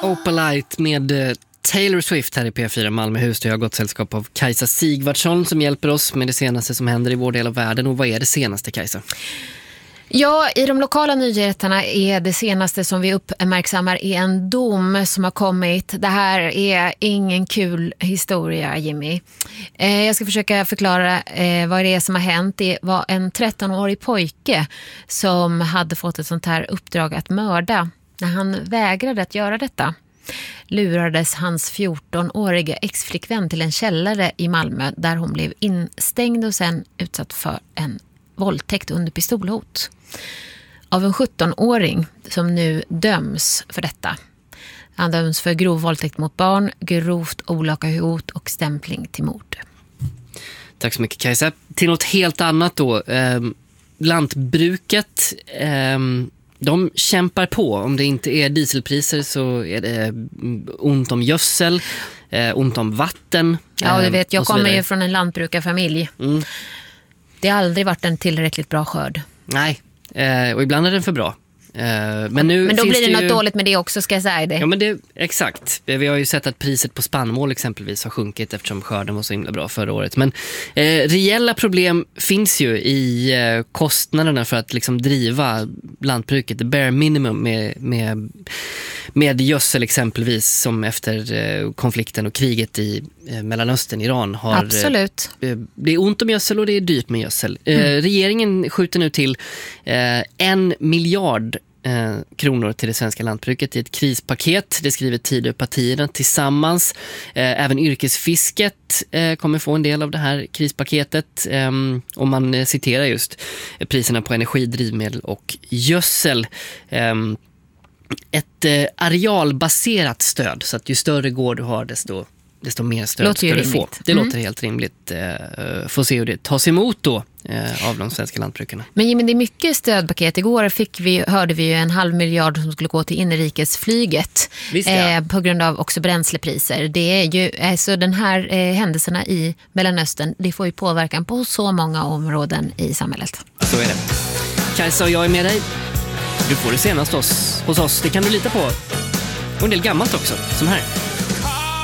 Opalite med Taylor Swift här i P4 Malmöhus. Jag har gått sällskap av Kajsa Sigvardsson som hjälper oss med det senaste som händer i vår del av världen. Och vad är det senaste, Kajsa? Ja, i de lokala nyheterna är det senaste som vi uppmärksammar är en dom som har kommit. Det här är ingen kul historia, Jimmy. Jag ska försöka förklara vad det är som har hänt. Det var en 13-årig pojke som hade fått ett sånt här uppdrag att mörda. När han vägrade att göra detta lurades hans 14-åriga exflickvän till en källare i Malmö där hon blev instängd och sen utsatt för en våldtäkt under pistolhot av en 17-åring som nu döms för detta. Han döms för grov våldtäkt mot barn, grovt olaka hot och stämpling till mord. Tack så mycket, Kajsa. Till något helt annat då. Lantbruket, de kämpar på. Om det inte är dieselpriser så är det ont om gödsel, ont om vatten. Ja, du vet, jag kommer ju från en lantbrukarfamilj. Det har aldrig varit en tillräckligt bra skörd. Nej, och ibland är den för bra. Men då blir det något dåligt med det också, ska jag säga det. Ja, men exakt. Vi har ju sett att priset på spannmål exempelvis har sjunkit eftersom skörden var så himla bra förra året. Men reella problem finns ju i kostnaderna för att liksom driva lantbruket. Det bare minimum med gödsel exempelvis, som efter konflikten och kriget i Mellanöstern, Iran har... Absolut. Det är ont om gödsel och det är dyrt med gödsel. Regeringen skjuter nu till 1 miljard kronor till det svenska lantbruket i ett krispaket. Det skriver Tidöpartierna tillsammans. Även yrkesfisket kommer få en del av det här krispaketet. Och man citerar just priserna på energi, drivmedel och gödsel. Ett arealbaserat stöd, så att ju större gård du har desto mer stöd ska du få. Det låter helt rimligt. Får se hur det tas emot då av de svenska lantbrukarna. Men det är mycket stödpaket. Igår hörde vi ju 1,5 miljard som skulle gå till inrikesflyget. Visst, ja. På grund av också bränslepriser. Det är ju, alltså den här händelserna i Mellanöstern, det får ju påverkan på så många områden i samhället. Så är det. Kajsa och jag är med dig. Du får det senast hos oss. Det kan du lita på. Och en del gammalt också, som här.